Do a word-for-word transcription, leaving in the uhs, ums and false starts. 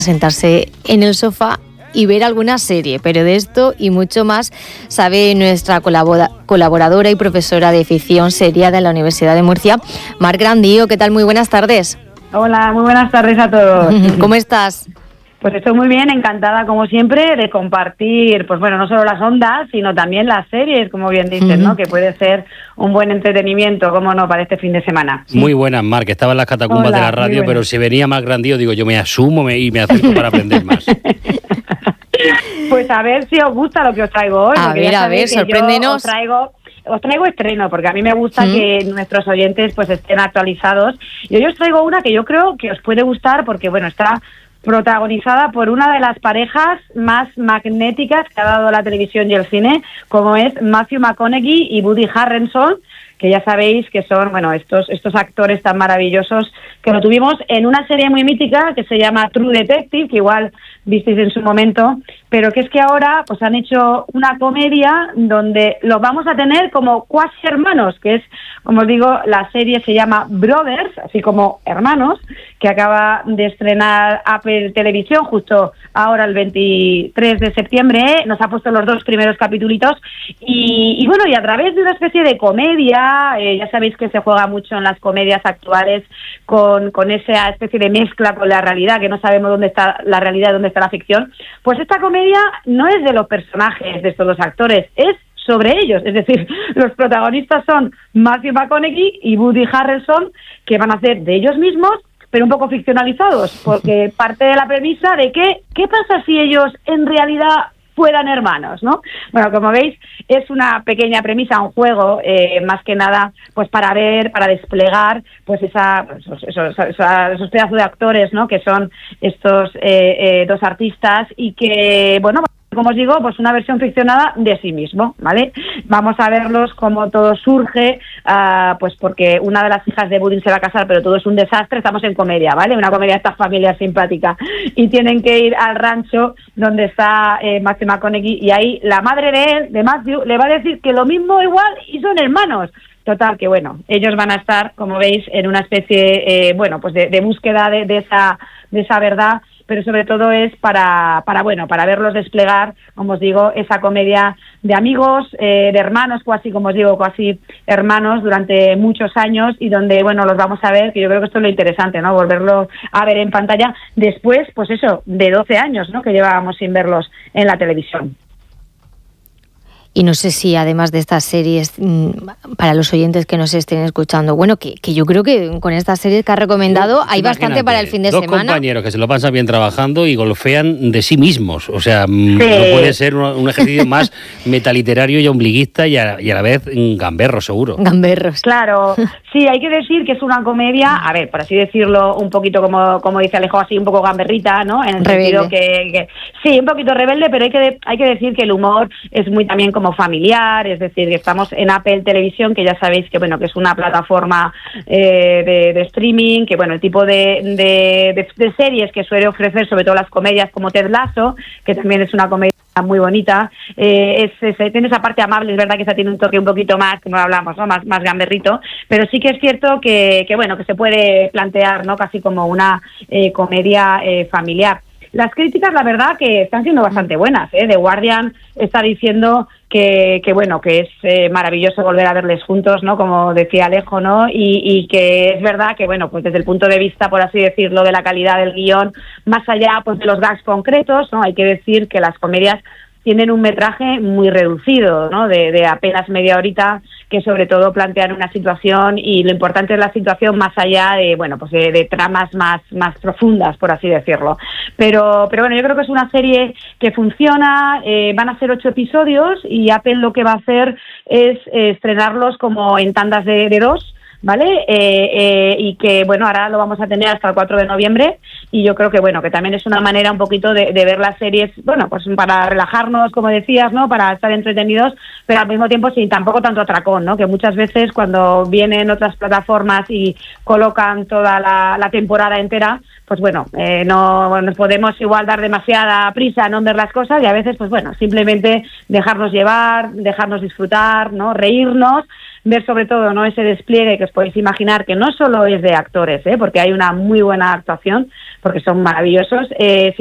sentarse en el sofá y ver alguna serie, pero de esto y mucho más sabe nuestra colabora- colaboradora y profesora de ficción seriada en la Universidad de Murcia, Mar Grandío. ¿Qué tal? Muy buenas tardes. Hola, muy buenas tardes a todos. ¿Cómo estás? Pues estoy muy bien, encantada como siempre de compartir, pues bueno, no solo las ondas, sino también las series, como bien dices, ¿no? Que puede ser un buen entretenimiento, cómo no, para este fin de semana. Muy buenas, Mar, que estaba en las catacumbas Hola, de la radio, pero si venía Mar Grandío, digo, yo me asumo me, y me acerco para aprender más. Pues a ver si os gusta lo que os traigo hoy. A ver, a ver, sorpréndenos. Os traigo... Os traigo estreno, porque a mí me gusta ¿Mm? que nuestros oyentes pues estén actualizados. Y hoy os traigo una que yo creo que os puede gustar, porque bueno, está protagonizada por una de las parejas más magnéticas que ha dado la televisión y el cine, como es Matthew McConaughey y Woody Harrelson, que ya sabéis que son, bueno, estos estos actores tan maravillosos que lo tuvimos en una serie muy mítica que se llama True Detective, que igual visteis en su momento, pero que es que ahora pues han hecho una comedia donde los vamos a tener como cuasi hermanos, que es, como os digo, la serie se llama Brothers, así como hermanos, que acaba de estrenar Apple Televisión justo ahora el veintitrés de septiembre, ¿eh? Nos ha puesto los dos primeros capitulitos y, y bueno, y a través de una especie de comedia, eh, ya sabéis que se juega mucho en las comedias actuales con, con esa especie de mezcla con la realidad, que no sabemos dónde está la realidad, dónde está la ficción, pues esta comedia no es de los personajes de estos dos actores, es sobre ellos, es decir, los protagonistas son Matthew McConaughey y Woody Harrelson, que van a ser de ellos mismos, pero un poco ficcionalizados, porque parte de la premisa de que, ¿qué pasa si ellos en realidad fueran hermanos, ¿no? Bueno, como veis, es una pequeña premisa, un juego, eh, más que nada, pues para ver, para desplegar, pues esa, esos, esos, esos, esos pedazos de actores, ¿no? Que son estos eh, eh, dos artistas y que, bueno, como os digo, pues una versión ficcionada de sí mismo, ¿vale? Vamos a verlos cómo todo surge, uh, pues porque una de las hijas de Woody se va a casar, pero todo es un desastre, estamos en comedia, ¿vale? Una comedia de esta familia simpática. Y tienen que ir al rancho donde está eh, Matthew McConaughey y ahí la madre de él, de Matthew, le va a decir que lo mismo igual y son hermanos. Total, que bueno, ellos van a estar, como veis, en una especie, eh, bueno, pues de, de búsqueda de, de esa de esa verdad, pero sobre todo es para, para bueno, para verlos desplegar, como os digo, esa comedia de amigos, eh, de hermanos, casi, como os digo, casi hermanos durante muchos años y donde, bueno, los vamos a ver, que yo creo que esto es lo interesante, ¿no? Volverlo a ver en pantalla después, pues eso, de doce años, ¿no? Que llevábamos sin verlos en la televisión. Y no sé si además de estas series, para los oyentes que nos estén escuchando, bueno, que, que yo creo que con estas series que has recomendado no, hay bastante para el fin de dos semana. Dos compañeros que se lo pasan bien trabajando y golfean de sí mismos. O sea, sí. No puede ser un, un ejercicio más metaliterario y ombliguista y a, y a la vez gamberro, seguro. Gamberros. Claro, sí, hay que decir que es una comedia, a ver, por así decirlo, un poquito como, como dice Alejo, así un poco gamberrita, ¿no? En el rebelde. Sentido que, que... Sí, un poquito rebelde, pero hay que, hay que decir que el humor es muy también como familiar, es decir, que estamos en Apple Televisión, que ya sabéis que bueno que es una plataforma eh, de, de streaming, que bueno, el tipo de, de, de, de series que suele ofrecer, sobre todo las comedias como Ted Lasso, que también es una comedia muy bonita, eh, es, es, tiene esa parte amable, es verdad que esa tiene un toque un poquito más, como hablamos, ¿no? más, más gamberrito, pero sí que es cierto que, que bueno, que se puede plantear, ¿no? Casi como una eh, comedia eh, familiar. Las críticas, la verdad, que están siendo bastante buenas, ¿eh? The Guardian está diciendo que, que bueno, que es eh, maravilloso volver a verles juntos, ¿no? Como decía Alejo, ¿no? Y, y que es verdad que, bueno, pues desde el punto de vista, por así decirlo, de la calidad del guión, más allá, pues de los gags concretos, ¿no? Hay que decir que las comedias tienen un metraje muy reducido, ¿no? De, de apenas media horita, que sobre todo plantean una situación y lo importante es la situación más allá de, bueno, pues de, de tramas más, más profundas, por así decirlo. Pero, pero bueno, yo creo que es una serie que funciona, eh, van a ser ocho episodios y Apple lo que va a hacer es eh, estrenarlos como en tandas de, de dos, ¿vale? Eh, eh, y que, bueno, ahora lo vamos a tener hasta el cuatro de noviembre y yo creo que, bueno, que también es una manera un poquito de, de ver las series, bueno, pues para relajarnos, como decías, ¿no? Para estar entretenidos, pero al mismo tiempo sin tampoco tanto atracón, ¿no? Que muchas veces cuando vienen otras plataformas y colocan toda la, la temporada entera, pues bueno, eh, no nos podemos igual dar demasiada prisa, no ver las cosas y a veces, pues bueno, simplemente dejarnos llevar, dejarnos disfrutar, ¿no? Reírnos, ver sobre todo, ¿no? Ese despliegue que os podéis imaginar que no solo es de actores, ¿eh? Porque hay una muy buena actuación, porque son maravillosos. Eh,